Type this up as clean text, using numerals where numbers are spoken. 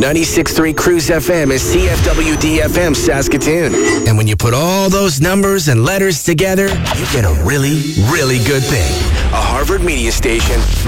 96.3 Cruise FM is CFWD-FM Saskatoon. And when you put all those numbers and letters together, you get a really, really good thing. A Harvard media station